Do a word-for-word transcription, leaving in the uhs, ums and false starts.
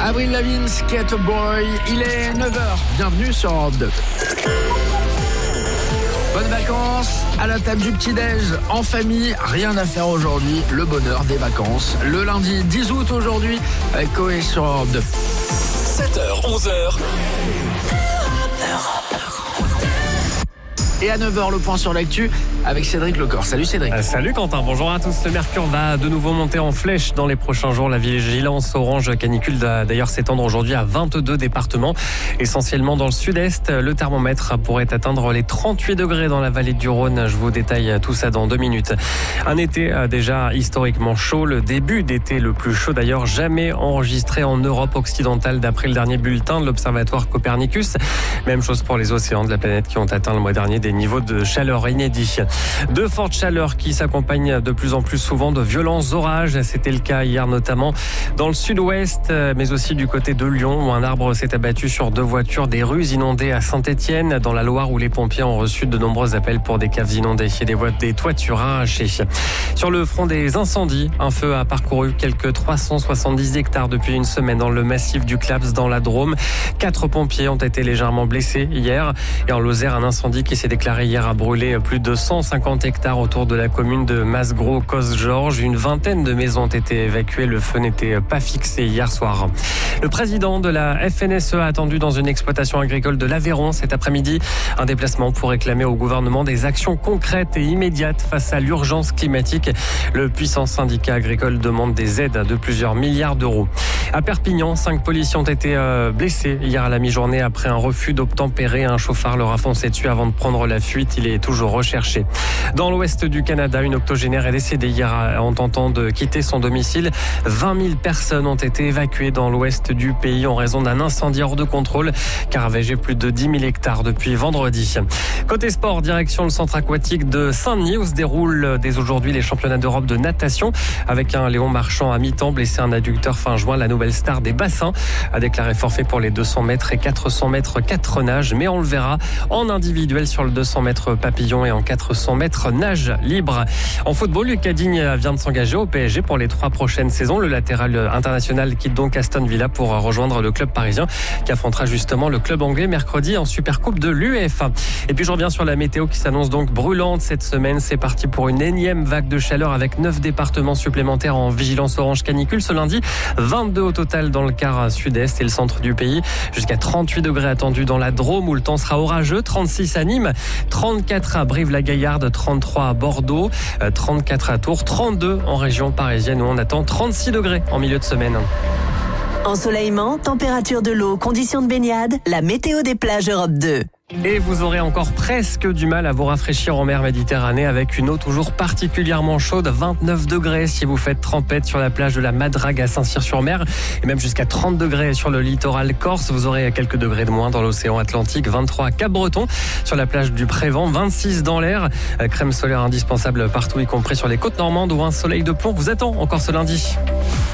Avril Lavigne, Skate Boy, il est neuf heures, bienvenue sur Europe deux. Bonnes vacances, à la table du petit-déj, en famille, rien à faire aujourd'hui, le bonheur des vacances. Le lundi dix août aujourd'hui, avec Coé sur Europe deux. sept heures, onze heures. Et à neuf heures, le point sur l'actu avec Cédric Lecor. Salut Cédric. Euh, salut Quentin, bonjour à tous. Le mercure va de nouveau monter en flèche dans les prochains jours. La vigilance orange canicule va d'ailleurs s'étendre aujourd'hui à vingt-deux départements, essentiellement dans le sud-est. Le thermomètre pourrait atteindre les trente-huit degrés dans la vallée du Rhône. Je vous détaille tout ça dans deux minutes. Un été déjà historiquement chaud, le début d'été le plus chaud d'ailleurs jamais enregistré en Europe occidentale d'après le dernier bulletin de l'Observatoire Copernicus. Même chose pour les océans de la planète qui ont atteint le mois dernier des niveaux de chaleur inédits. De fortes chaleurs qui s'accompagnent de plus en plus souvent de violents orages. C'était le cas hier notamment dans le sud-ouest, mais aussi du côté de Lyon où un arbre s'est abattu sur deux voitures, des rues inondées à Saint-Étienne, dans la Loire où les pompiers ont reçu de nombreux appels pour des caves inondées et des, voies, des toitures arrachées. Sur le front des incendies, un feu a parcouru quelques trois cent soixante-dix hectares depuis une semaine dans le massif du Claps dans la Drôme. Quatre pompiers ont été légèrement blessés hier. Et en Lozère, un incendie qui s'est déclaré hier a brûlé plus de cent cinquante hectares autour de la commune de Masgros-Cosgeorges. Une vingtaine de maisons ont été évacuées. Le feu n'était pas fixé hier soir. Le président de la F N S E a attendu dans une exploitation agricole de l'Aveyron cet après-midi. Un déplacement pour réclamer au gouvernement des actions concrètes et immédiates face à l'urgence climatique. Le puissant syndicat agricole demande des aides de plusieurs milliards d'euros. À Perpignan, cinq policiers ont été blessés hier à la mi-journée après un refus d'obtempérer. Un chauffard leur a foncé dessus avant de prendre la fuite. Il est toujours recherché. Dans l'ouest du Canada, une octogénaire est décédée hier en tentant de quitter son domicile. vingt mille personnes ont été évacuées dans l'ouest du pays en raison d'un incendie hors de contrôle qui a ravagé plus de dix mille hectares depuis vendredi. Côté sport, direction le centre aquatique de Saint-Denis où se déroulent dès aujourd'hui les championnats d'Europe de natation avec un Léon Marchand à mi-temps blessé un adducteur fin juin. La nouvelle star des bassins a déclaré forfait pour les deux cents mètres et quatre cents mètres quatre nages, mais on le verra en individuel sur le deux cents mètres papillon et en quatre cents mètres nage libre. En football, Lucas Digne vient de s'engager au P S G pour les trois prochaines saisons. Le latéral international quitte donc Aston Villa pour rejoindre le club parisien qui affrontera justement le club anglais mercredi en Supercoupe de l'UEFA. Et puis je reviens sur la météo qui s'annonce donc brûlante cette semaine. C'est parti pour une énième vague de chaleur avec neuf départements supplémentaires en vigilance orange canicule ce lundi. vingt-deux au total dans le quart sud-est et le centre du pays. Jusqu'à trente-huit degrés attendus dans la Drôme où le temps sera orageux. trente-six à Nîmes, trente-quatre à Brive-la-Gaillarde, trente-trois à Bordeaux, trente-quatre à Tours, trente-deux en région parisienne où on attend trente-six degrés en milieu de semaine. Ensoleillement, température de l'eau, conditions de baignade, la météo des plages Europe deux. Et vous aurez encore presque du mal à vous rafraîchir en mer Méditerranée avec une eau toujours particulièrement chaude, vingt-neuf degrés si vous faites trempette sur la plage de la Madrague à Saint-Cyr-sur-Mer et même jusqu'à trente degrés sur le littoral corse. Vous aurez quelques degrés de moins dans l'océan Atlantique, vingt-trois à Cap-Breton, sur la plage du Prévent, vingt-six dans l'air. Crème solaire indispensable partout, y compris sur les côtes normandes où un soleil de plomb vous attend encore ce lundi.